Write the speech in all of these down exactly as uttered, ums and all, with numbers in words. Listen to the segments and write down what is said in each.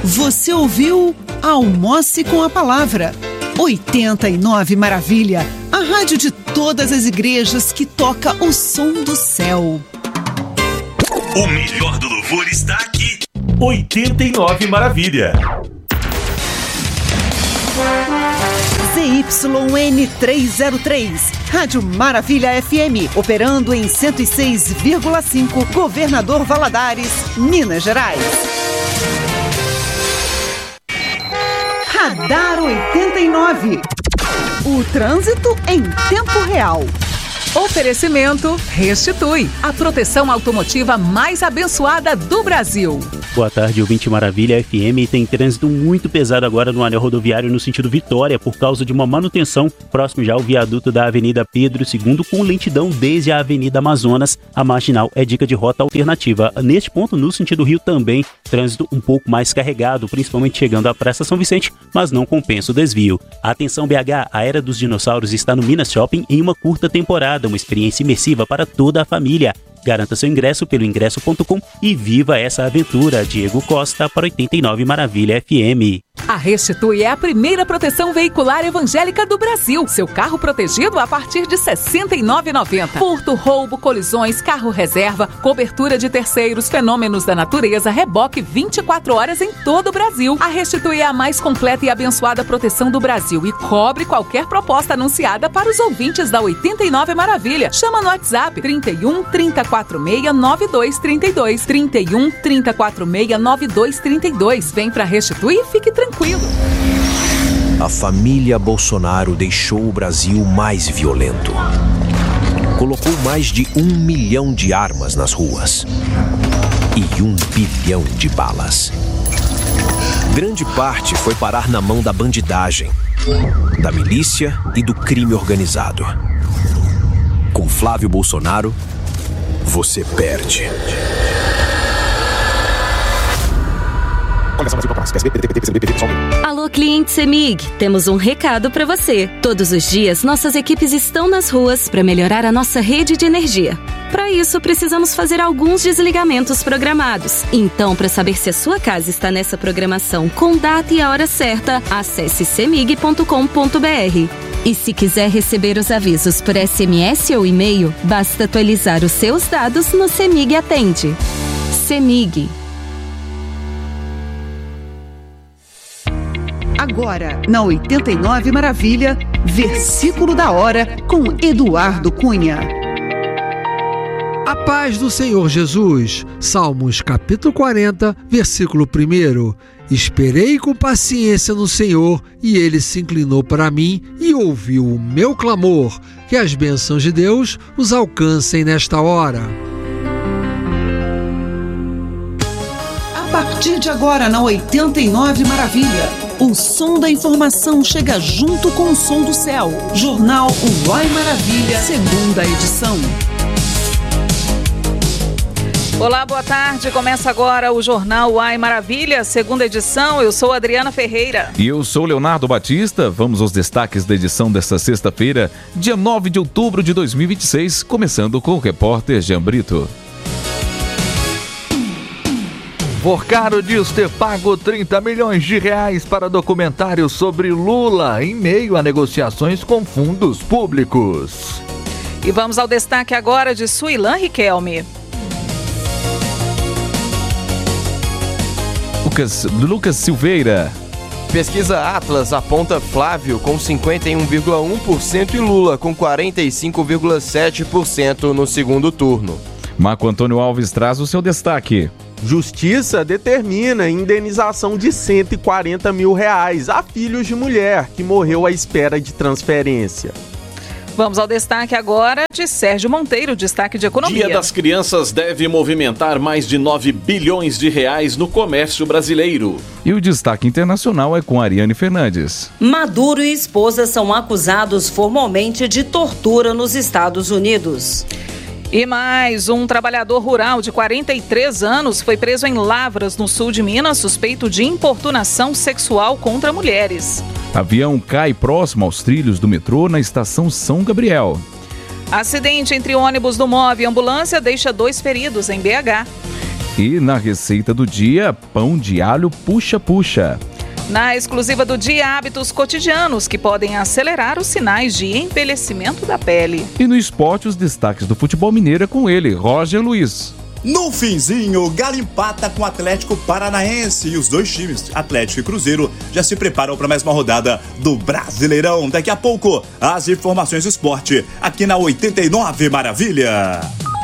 Você ouviu Almoce com a Palavra. oitenta e nove Maravilha, a rádio de todas as igrejas que toca o som do céu. O melhor do louvor está aqui. oitenta e nove Maravilha. Z Y N trezentos e três, Rádio Maravilha F M, operando em cento e seis vírgula cinco, Governador Valadares, Minas Gerais. Radar oitenta e nove. O trânsito em tempo real. Oferecimento Restitui, a proteção automotiva mais abençoada do Brasil. Boa tarde, ouvinte Maravilha F M. Tem trânsito muito pesado agora no anel rodoviário no sentido Vitória por causa de uma manutenção próximo já ao viaduto da Avenida Pedro segundo, com lentidão desde a Avenida Amazonas. A marginal é dica de rota alternativa. Neste ponto, no sentido Rio também, trânsito um pouco mais carregado, principalmente chegando à Praça São Vicente, mas não compensa o desvio. Atenção B H, a Era dos Dinossauros está no Minas Shopping em uma curta temporada, uma experiência imersiva para toda a família. Garanta seu ingresso pelo ingresso ponto com e viva essa aventura. Diego Costa para oitenta e nove Maravilha F M. A Restitui é a primeira proteção veicular evangélica do Brasil. Seu carro protegido a partir de sessenta e nove reais e noventa centavos. Furto, roubo, colisões, carro reserva, cobertura de terceiros, fenômenos da natureza, reboque vinte e quatro horas em todo o Brasil. A Restitui é a mais completa e abençoada proteção do Brasil e cobre qualquer proposta anunciada para os ouvintes da oitenta e nove Maravilha. Chama no WhatsApp trinta e um, trinta e quatro seis, nove dois trinta e dois. trinta e um, trinta e quatro seis, nove dois trinta e dois. Vem pra Restitui e fique tranquilo. A família Bolsonaro deixou o Brasil mais violento. Colocou mais de um milhão de armas nas ruas e um bilhão de balas. Grande parte foi parar na mão da bandidagem, da milícia e do crime organizado. Com Flávio Bolsonaro, você perde. Alô, cliente CEMIG, temos um recado para você. Todos os dias, nossas equipes estão nas ruas para melhorar a nossa rede de energia. Para isso, precisamos fazer alguns desligamentos programados. Então, para saber se a sua casa está nessa programação com data e a hora certa, acesse cemig ponto com ponto br. E se quiser receber os avisos por S M S ou e-mail, basta atualizar os seus dados no CEMIG Atende. CEMIG. Agora, na oitenta e nove Maravilha, versículo da hora com Eduardo Cunha. A paz do Senhor Jesus. Salmos capítulo quarenta, versículo primeiro. Esperei com paciência no Senhor, e Ele se inclinou para mim e ouviu o meu clamor. Que as bênçãos de Deus os alcancem nesta hora. A partir de agora, na oitenta e nove Maravilha, o som da informação chega junto com o som do céu. Jornal Uai Maravilha, segunda edição. Olá, boa tarde. Começa agora o Jornal Uai Maravilha, segunda edição. Eu sou Adriana Ferreira. E eu sou Leonardo Batista. Vamos aos destaques da edição desta sexta-feira, dia nove de outubro de dois mil e vinte e seis, começando com o repórter Jean Brito. Porcaro diz ter pago trinta milhões de reais para documentário sobre Lula em meio a negociações com fundos públicos. E vamos ao destaque agora de Suilan Riquelme. Lucas, Lucas Silveira. Pesquisa Atlas aponta Flávio com cinquenta e um vírgula um por cento e Lula com quarenta e cinco vírgula sete por cento no segundo turno. Marco Antônio Alves traz o seu destaque. Justiça determina indenização de cento e quarenta mil reais a filhos de mulher que morreu à espera de transferência. Vamos ao destaque agora de Sérgio Monteiro, destaque de economia. Dia das Crianças deve movimentar mais de nove bilhões de reais no comércio brasileiro. E o destaque internacional é com Ariane Fernandes. Maduro e esposa são acusados formalmente de tortura nos Estados Unidos. E mais, um trabalhador rural de quarenta e três anos foi preso em Lavras, no sul de Minas, suspeito de importunação sexual contra mulheres. Avião cai próximo aos trilhos do metrô na estação São Gabriel. Acidente entre ônibus do Move e ambulância deixa dois feridos em B H. E na receita do dia, pão de alho puxa-puxa. Na exclusiva do dia, hábitos cotidianos que podem acelerar os sinais de envelhecimento da pele. E no esporte, os destaques do futebol mineiro é com ele, Roger Luiz. No finzinho, o Galo empata com o Atlético Paranaense e os dois times, Atlético e Cruzeiro, já se preparam para mais uma rodada do Brasileirão. Daqui a pouco, as informações do esporte aqui na oitenta e nove Maravilha.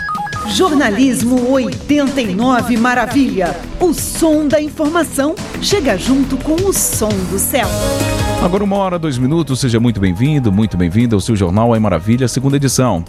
Jornalismo oitenta e nove Maravilha. O som da informação chega junto com o som do céu. Agora uma hora, dois minutos, seja muito bem-vindo, muito bem-vinda ao seu Jornal Ai Maravilha, segunda edição.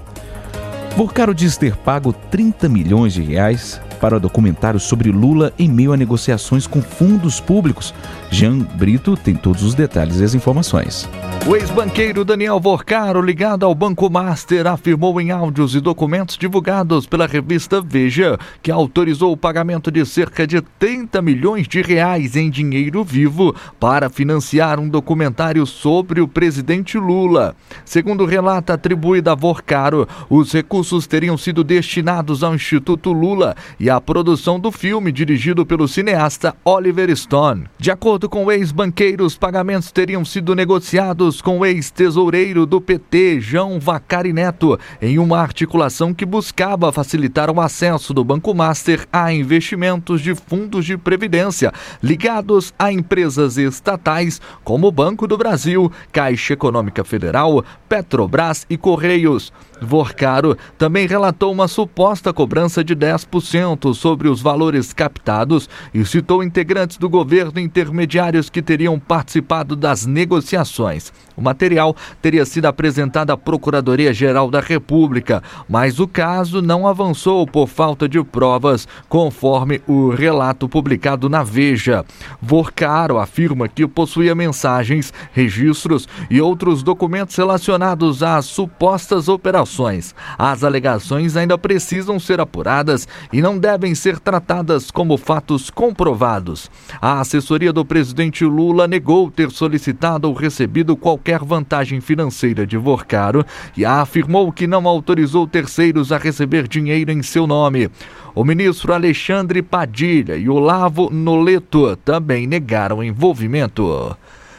Vorcaro diz ter pago trinta milhões de reais para documentário sobre Lula em meio a negociações com fundos públicos. Jean Brito tem todos os detalhes e as informações. O ex-banqueiro Daniel Vorcaro, ligado ao Banco Master, afirmou em áudios e documentos divulgados pela revista Veja que autorizou o pagamento de cerca de trinta milhões de reais em dinheiro vivo para financiar um documentário sobre o presidente Lula. Segundo relata atribuída a Vorcaro, os recursos teriam sido destinados ao Instituto Lula e à produção do filme dirigido pelo cineasta Oliver Stone. De acordo com o ex-banqueiro, os pagamentos teriam sido negociados com o ex-tesoureiro do P T, João Vacari Neto, em uma articulação que buscava facilitar o acesso do Banco Master a investimentos de fundos de previdência ligados a empresas estatais como o Banco do Brasil, Caixa Econômica Federal, Petrobras e Correios. Vorcaro também relatou uma suposta cobrança de dez por cento sobre os valores captados e citou integrantes do governo e intermediários que teriam participado das negociações. O material teria sido apresentado à Procuradoria-Geral da República, mas o caso não avançou por falta de provas, conforme o relato publicado na Veja. Vorcaro afirma que possuía mensagens, registros e outros documentos relacionados às supostas operações. As alegações ainda precisam ser apuradas e não devem ser tratadas como fatos comprovados. A assessoria do presidente Lula negou ter solicitado ou recebido qualquer vantagem financeira de Vorcaro e afirmou que não autorizou terceiros a receber dinheiro em seu nome. O ministro Alexandre Padilha e Olavo Noleto também negaram envolvimento.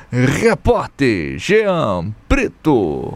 Repórter Jean Preto.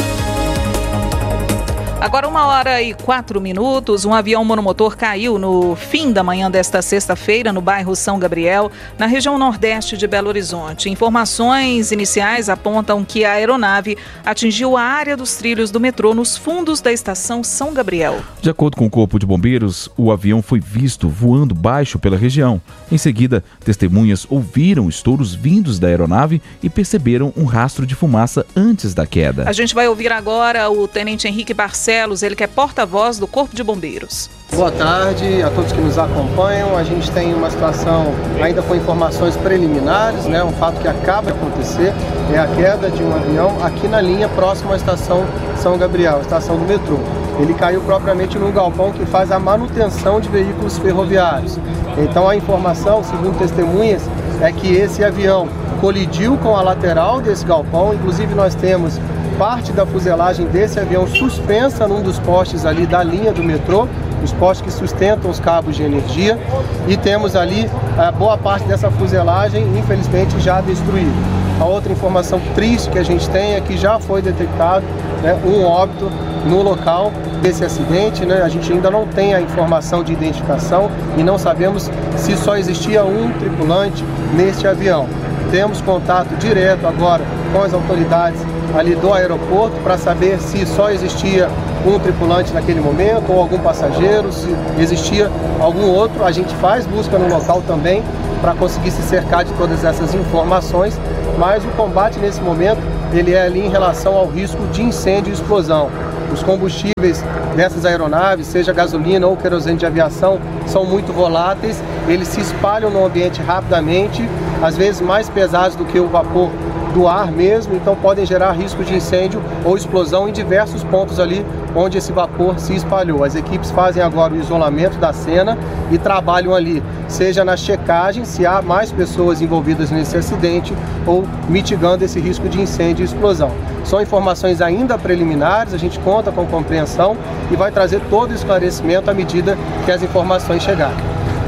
Agora uma hora e quatro minutos, um avião monomotor caiu no fim da manhã desta sexta-feira no bairro São Gabriel, na região nordeste de Belo Horizonte. Informações iniciais apontam que a aeronave atingiu a área dos trilhos do metrô nos fundos da estação São Gabriel. De acordo com o Corpo de Bombeiros, o avião foi visto voando baixo pela região. Em seguida, testemunhas ouviram estouros vindos da aeronave e perceberam um rastro de fumaça antes da queda. A gente vai ouvir agora o tenente Henrique Barcelos, ele que é porta-voz do Corpo de Bombeiros. Boa tarde a todos que nos acompanham. A gente tem uma situação ainda com informações preliminares, né? Um fato que acaba de acontecer é a queda de um avião aqui na linha próxima à estação São Gabriel, estação do metrô. Ele caiu propriamente num galpão que faz a manutenção de veículos ferroviários. Então a informação, segundo testemunhas, é que esse avião colidiu com a lateral desse galpão. Inclusive nós temos parte da fuselagem desse avião suspensa num dos postes ali da linha do metrô, os postes que sustentam os cabos de energia, e temos ali a boa parte dessa fuselagem, infelizmente, já destruída. A outra informação triste que a gente tem é que já foi detectado, né, um óbito no local desse acidente, né? A gente ainda não tem a informação de identificação e não sabemos se só existia um tripulante neste avião. Temos contato direto agora com as autoridades ali do aeroporto para saber se só existia um tripulante naquele momento ou algum passageiro, se existia algum outro. A gente faz busca no local também para conseguir se cercar de todas essas informações, mas o combate nesse momento ele é ali em relação ao risco de incêndio e explosão. Os combustíveis dessas aeronaves, seja gasolina ou querosene de aviação, são muito voláteis, eles se espalham no ambiente rapidamente, às vezes mais pesados do que o vapor do ar mesmo, então podem gerar risco de incêndio ou explosão em diversos pontos ali onde esse vapor se espalhou. As equipes fazem agora o isolamento da cena e trabalham ali, seja na checagem, se há mais pessoas envolvidas nesse acidente ou mitigando esse risco de incêndio e explosão. São informações ainda preliminares, a gente conta com compreensão e vai trazer todo o esclarecimento à medida que as informações chegarem.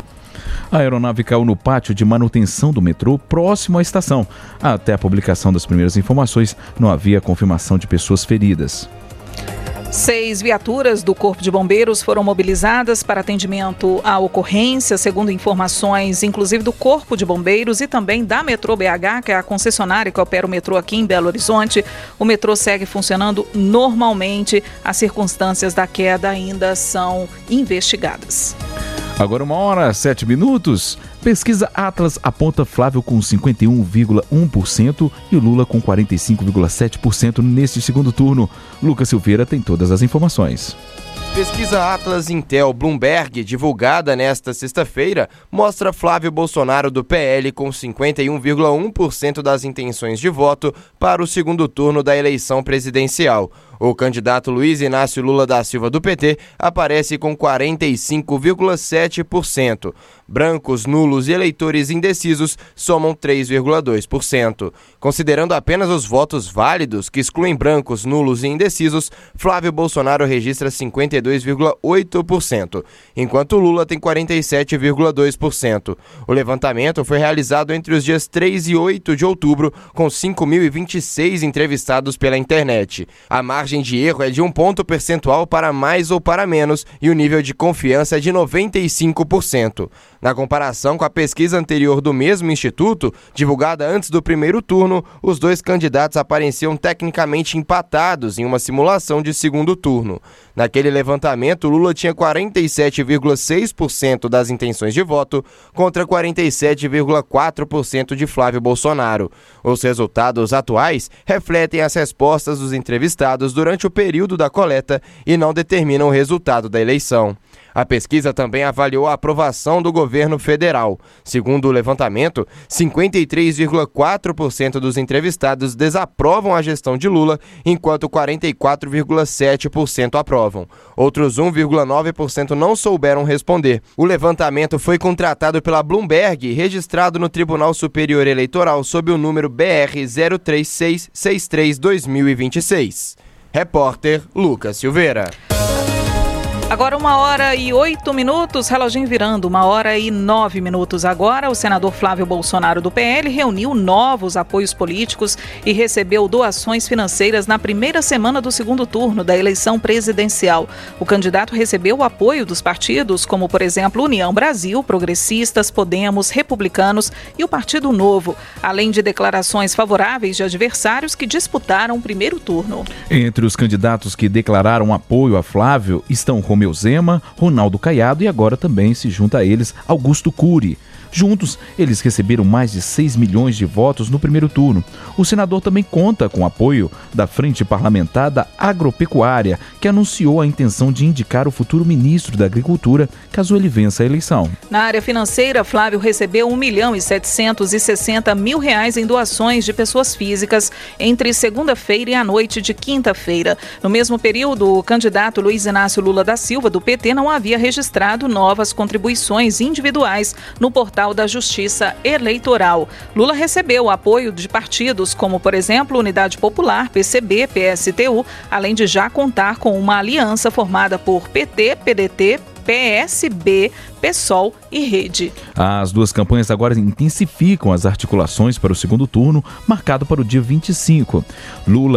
A aeronave caiu no pátio de manutenção do metrô próximo à estação. Até a publicação das primeiras informações, não havia confirmação de pessoas feridas. Seis viaturas do Corpo de Bombeiros foram mobilizadas para atendimento à ocorrência, segundo informações, inclusive do Corpo de Bombeiros e também da Metrô B H, que é a concessionária que opera o metrô aqui em Belo Horizonte. O metrô segue funcionando normalmente. As circunstâncias da queda ainda são investigadas. Agora uma hora, sete minutos. Pesquisa Atlas aponta Flávio com cinquenta e um vírgula um por cento e Lula com quarenta e cinco vírgula sete por cento neste segundo turno. Lucas Silveira tem todas as informações. Pesquisa Atlas Intel Bloomberg, divulgada nesta sexta-feira, mostra Flávio Bolsonaro do P L com cinquenta e um vírgula um por cento das intenções de voto para o segundo turno da eleição presidencial. O candidato Luiz Inácio Lula da Silva do P T aparece com quarenta e cinco vírgula sete por cento. Brancos, nulos e eleitores indecisos somam três vírgula dois por cento. Considerando apenas os votos válidos, que excluem brancos, nulos e indecisos, Flávio Bolsonaro registra cinquenta e dois vírgula oito por cento, enquanto Lula tem quarenta e sete vírgula dois por cento. O levantamento foi realizado entre os dias três e oito de outubro, com cinco mil e vinte e seis entrevistados pela internet. A margem de erro é de um ponto percentual para mais ou para menos e o nível de confiança é de noventa e cinco por cento. Na comparação com a pesquisa anterior do mesmo instituto, divulgada antes do primeiro turno, os dois candidatos apareciam tecnicamente empatados em uma simulação de segundo turno. Naquele levantamento, Lula tinha quarenta e sete vírgula seis por cento das intenções de voto contra quarenta e sete vírgula quatro por cento de Flávio Bolsonaro. Os resultados atuais refletem as respostas dos entrevistados durante o período da coleta e não determinam o resultado da eleição. A pesquisa também avaliou a aprovação do governo federal. Segundo o levantamento, cinquenta e três vírgula quatro por cento dos entrevistados desaprovam a gestão de Lula, enquanto quarenta e quatro vírgula sete por cento aprovam. Outros um vírgula nove por cento não souberam responder. O levantamento foi contratado pela Bloomberg e registrado no Tribunal Superior Eleitoral sob o número B R zero três seis seis três barra dois mil e vinte e seis. Repórter Lucas Silveira. Agora uma hora e oito minutos, reloginho virando, uma hora e nove minutos agora. O senador Flávio Bolsonaro do P L reuniu novos apoios políticos e recebeu doações financeiras na primeira semana do segundo turno da eleição presidencial. O candidato recebeu o apoio dos partidos, como por exemplo União Brasil, Progressistas, Podemos, Republicanos e o Partido Novo, além de declarações favoráveis de adversários que disputaram o primeiro turno. Entre os candidatos que declararam apoio a Flávio estão Romeu Zema, Ronaldo Caiado e agora também se junta a eles Augusto Cury. Juntos, eles receberam mais de seis milhões de votos no primeiro turno. O senador também conta com o apoio da Frente Parlamentar da Agropecuária, que anunciou a intenção de indicar o futuro ministro da Agricultura, caso ele vença a eleição. Na área financeira, Flávio recebeu um milhão e setecentos e sessenta mil reais em doações de pessoas físicas entre segunda-feira e a noite de quinta-feira. No mesmo período, o candidato Luiz Inácio Lula da Silva, do P T, não havia registrado novas contribuições individuais no portal da Justiça Eleitoral. Lula recebeu o apoio de partidos como, por exemplo, Unidade Popular, P C B, P S T U, além de já contar com uma aliança formada por P T, P D T, P S B, PSOL e Rede. As duas campanhas agora intensificam as articulações para o segundo turno, marcado para o dia vinte e cinco. Lula